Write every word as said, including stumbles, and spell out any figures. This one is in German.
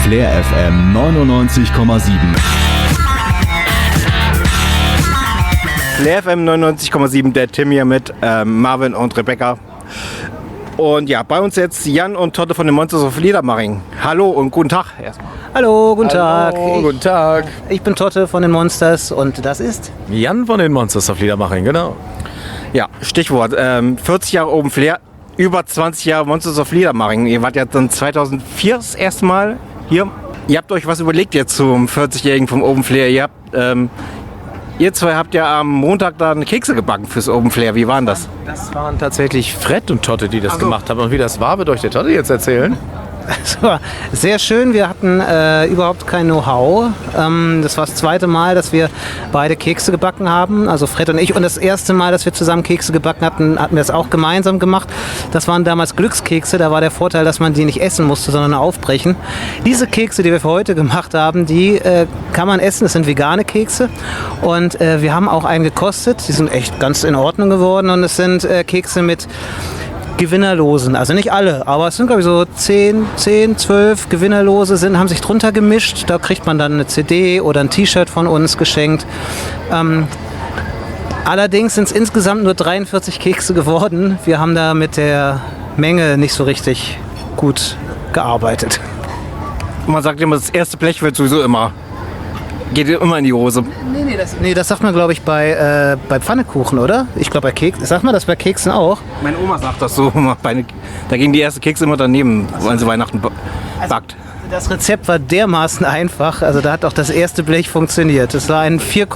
Flair F M neunundneunzig Komma sieben. Flair F M neunundneunzig Komma sieben, der Tim hier mit ähm, Marvin und Rebecca. Und ja, bei uns jetzt Jan und Totte von den Monsters of Liedermaring. Hallo und guten Tag erstmal. Hallo, guten Tag. Hallo, Ich, guten Tag. ich bin Totte von den Monsters und das ist... Jan von den Monsters of Liedermaring, genau. Ja, Stichwort. Ähm, vierzig Jahre Open Flair, über zwanzig Jahre Monsters of Liedermaring. Ihr wart ja dann zweitausendvier das erste Mal hier. Ihr habt euch was überlegt jetzt zum vierzigjährigen vom Open Flair. Ihr habt... Ähm, Ihr zwei habt ja am Montag dann Kekse gebacken fürs Open Flair. Wie waren das? Das waren tatsächlich Fred und Totte, die das so. gemacht haben. Und wie das war, wird euch der Totte jetzt erzählen. Das war sehr schön. Wir hatten äh, überhaupt kein Know-how. Ähm, das war das zweite Mal, dass wir beide Kekse gebacken haben, also Fred und ich. Und das erste Mal, dass wir zusammen Kekse gebacken hatten, hatten wir es auch gemeinsam gemacht. Das waren damals Glückskekse. Da war der Vorteil, dass man die nicht essen musste, sondern aufbrechen. Diese Kekse, die wir für heute gemacht haben, die äh, kann man essen. Das sind vegane Kekse. Und äh, wir haben auch einen gekostet. Die sind echt ganz in Ordnung geworden. Und es sind äh, Kekse mit Gewinnerlosen, also nicht alle, aber es sind glaube ich so zehn, zehn, zwölf Gewinnerlose sind, haben sich drunter gemischt. Da kriegt man dann eine C D oder ein T-Shirt von uns geschenkt. Ähm, allerdings sind es insgesamt nur dreiundvierzig Kekse geworden. Wir haben da mit der Menge nicht so richtig gut gearbeitet. Man sagt immer, das erste Blech wird sowieso immer, geht immer in die Hose. Nee, nee, das, nee, das sagt man glaube ich bei, äh, bei Pfannekuchen, oder? Ich glaube bei Keksen. Sagt man das bei Keksen auch? Meine Oma sagt das so. Da gingen die ersten Kekse immer daneben, weil sie Weihnachten backt. Das Rezept war dermaßen einfach, also da hat auch das erste Blech funktioniert. Es war ein vier